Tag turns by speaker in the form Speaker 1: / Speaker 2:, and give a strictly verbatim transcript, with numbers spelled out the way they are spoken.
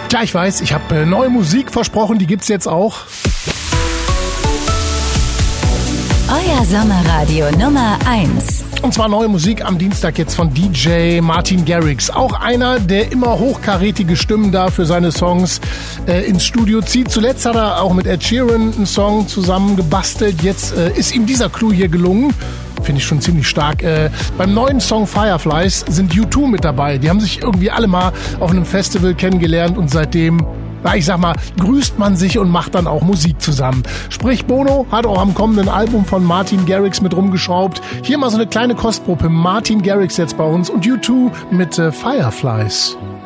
Speaker 1: Tja, ich weiß, ich habe äh, neue Musik versprochen, die gibt's jetzt auch.
Speaker 2: Euer Sommerradio Nummer eins.
Speaker 1: Und zwar neue Musik am Dienstag jetzt von D J Martin Garrix. Auch einer, der immer hochkarätige Stimmen da für seine Songs äh, ins Studio zieht. Zuletzt hat er auch mit Ed Sheeran einen Song zusammen gebastelt. Jetzt äh, ist ihm dieser Clou hier gelungen. Finde ich schon ziemlich stark. Äh, beim neuen Song Fireflies sind U zwei mit dabei. Die haben sich irgendwie alle mal auf einem Festival kennengelernt und seitdem, na, ich sag mal, grüßt man sich und macht dann auch Musik zusammen. Sprich, Bono hat auch am kommenden Album von Martin Garrix mit rumgeschraubt. Hier mal so eine kleine Kostprobe. Martin Garrix jetzt bei uns und U zwei mit äh, Fireflies.